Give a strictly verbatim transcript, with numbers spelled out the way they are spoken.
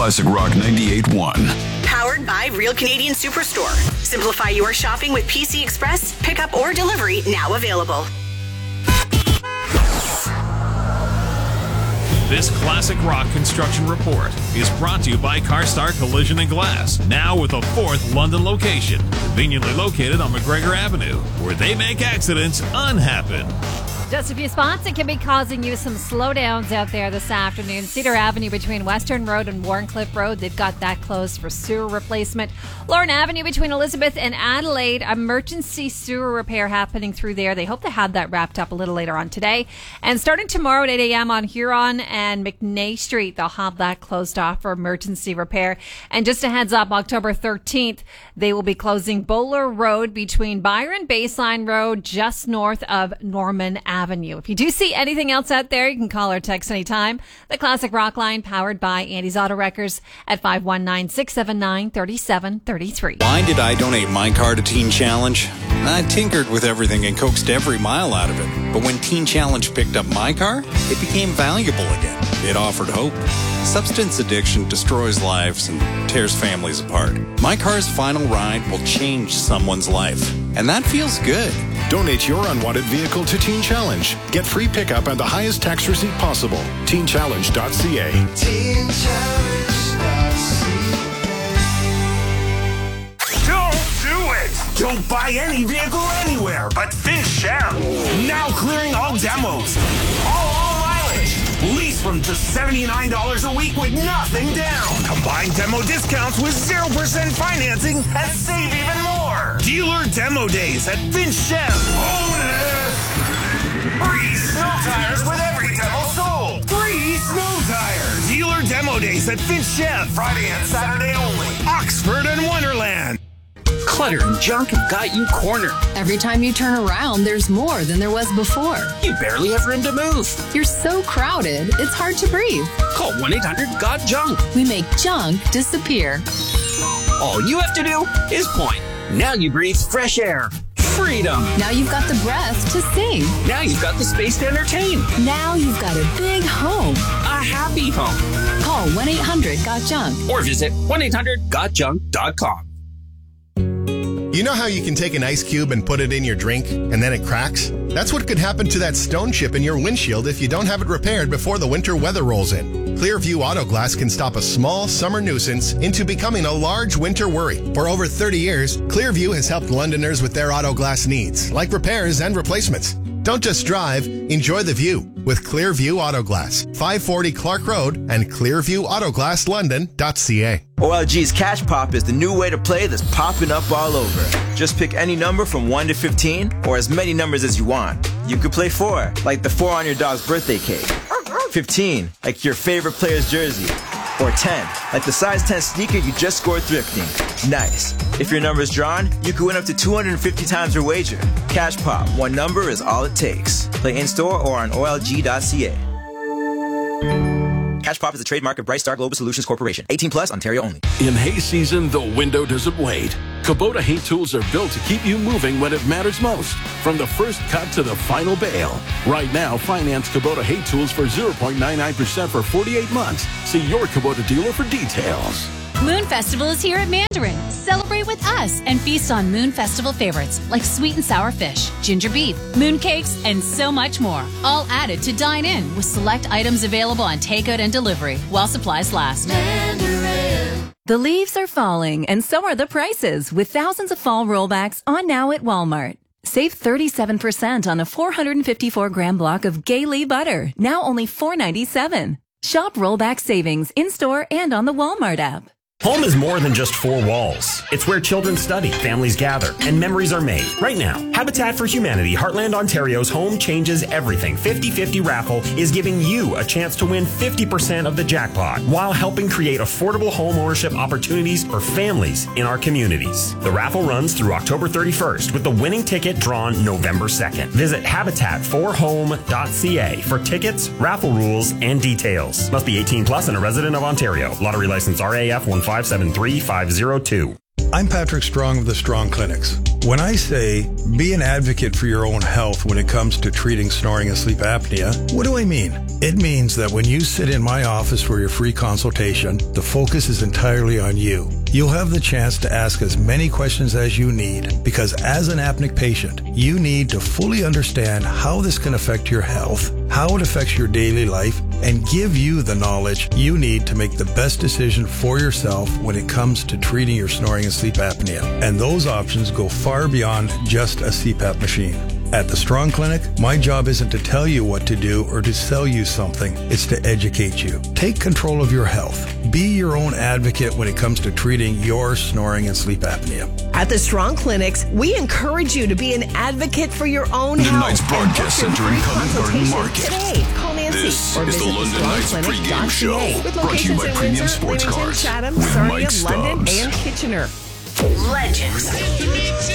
Classic Rock ninety-eight point one. Powered by Real Canadian Superstore. Simplify your shopping with P C Express, pickup or delivery now available. This Classic Rock Construction Report is brought to you by CarStar Collision and Glass, now with a fourth London location, conveniently located on McGregor Avenue, where they make accidents unhappen. Just a few spots that can be causing you some slowdowns out there this afternoon. Cedar Avenue between Western Road and Warncliffe Road, they've got that closed for sewer replacement. Lorne Avenue between Elizabeth and Adelaide, emergency sewer repair happening through there. They hope to have that wrapped up a little later on today. And starting tomorrow at eight a.m. on Huron and McNay Street, they'll have that closed off for emergency repair. And just a heads up, October thirteenth, they will be closing Bowler Road between Byron Baseline Road, just north of Norman Avenue. Avenue. If you do see anything else out there, you can call or text anytime. The Classic Rock Line, powered by Andy's Auto Wreckers at five one nine, six seven nine, three seven three three. Why did I donate my car to Teen Challenge? I tinkered with everything and coaxed every mile out of it. But when Teen Challenge picked up my car, it became valuable again. It offered hope. Substance addiction destroys lives and tears families apart. My car's final ride will change someone's life. And that feels good. Donate your unwanted vehicle to Teen Challenge. Get free pickup and the highest tax receipt possible. teen challenge dot c a. teen challenge dot c a. Don't do it! Don't buy any vehicle anywhere but Finch Shell. Now clearing all demos. All, all mileage. Lease from just seventy-nine dollars a week with nothing down. Combine demo discounts with zero percent financing and save even more. Dealer demo days at Finch Chevy. Bonus! Free snow tires with every demo sold. Free snow tires. Dealer demo days at Finch Chevy. Friday and Saturday only. Oxford and Wonderland. Clutter and junk have got you cornered. Every time you turn around, there's more than there was before. You barely have room to move. You're so crowded, it's hard to breathe. Call one eight hundred got junk. We make junk disappear. All you have to do is point. Now you breathe fresh air. Freedom. Now you've got the breath to sing. Now you've got the space to entertain. Now you've got a big home. A happy home. Call one eight hundred got junk. Or visit one eight hundred got junk dot com. You know how you can take an ice cube and put it in your drink and then it cracks? That's what could happen to that stone chip in your windshield if you don't have it repaired before the winter weather rolls in. Clearview Auto Glass can stop a small summer nuisance into becoming a large winter worry. For over thirty years, Clearview has helped Londoners with their auto glass needs, like repairs and replacements. Don't just drive, enjoy the view with Clearview Auto Glass, five forty Clark Road and clearview auto glass london dot c a. O L G's Cash Pop is the new way to play that's popping up all over. Just pick any number from one to fifteen or as many numbers as you want. You could play four, like the four on your dog's birthday cake. fifteen, like your favorite player's jersey. Or ten, like the size ten sneaker you just scored thrifting. Nice. If your number is drawn, you can win up to two hundred fifty times your wager. Cash Pop, one number is all it takes. Play in-store or on O L G dot c a. Cash Pop is a trademark of Bright Star Global Solutions Corporation. eighteen plus, Ontario only. In hay season, the window doesn't wait. Kubota hay tools are built to keep you moving when it matters most. From the first cut to the final bale. Right now, finance Kubota hay tools for zero point nine nine percent for forty-eight months. See your Kubota dealer for details. Moon Festival is here at Mandarin. Celebrate with us and feast on Moon Festival favorites like sweet and sour fish, ginger beef, moon cakes, and so much more. All added to dine in with select items available on takeout and delivery while supplies last. Mandarin. The leaves are falling and so are the prices with thousands of fall rollbacks on now at Walmart. Save thirty-seven percent on a four hundred fifty-four gram block of Gaylee butter, now only four ninety-seven. Shop rollback savings in-store and on the Walmart app. Home is more than just four walls. It's where children study, families gather, and memories are made. Right now, Habitat for Humanity Heartland Ontario's Home Changes Everything fifty fifty raffle is giving you a chance to win fifty percent of the jackpot while helping create affordable home ownership opportunities for families in our communities. The raffle runs through October thirty-first with the winning ticket drawn November second. Visit habitat for home dot c a for tickets, raffle rules, and details. Must be eighteen plus and a resident of Ontario. Lottery license R A F one five seven three five zero two. I'm Patrick Strong of the Strong Clinics. When I say be an advocate for your own health when it comes to treating snoring and sleep apnea, what do I mean? It means that when you sit in my office for your free consultation, the focus is entirely on you. You'll have the chance to ask as many questions as you need, because as an apneic patient, you need to fully understand how this can affect your health, how it affects your daily life, and give you the knowledge you need to make the best decision for yourself when it comes to treating your snoring and sleep apnea. And those options go far beyond just a C PAP machine. At the Strong Clinic, my job isn't to tell you what to do or to sell you something. It's to educate you. Take control of your health. Be your own advocate when it comes to treating your snoring and sleep apnea. At the Strong Clinics, we encourage you to be an advocate for your own health. Tonight's broadcast center in Covent Garden Market. Today, call Nancy This or is the visit London Knights pregame show, with brought to you locations by in Premium Windsor, Sports Leamington, Cars Chatham, with Sarnia, Mike London, Stubbs. and Kitchener. Legends.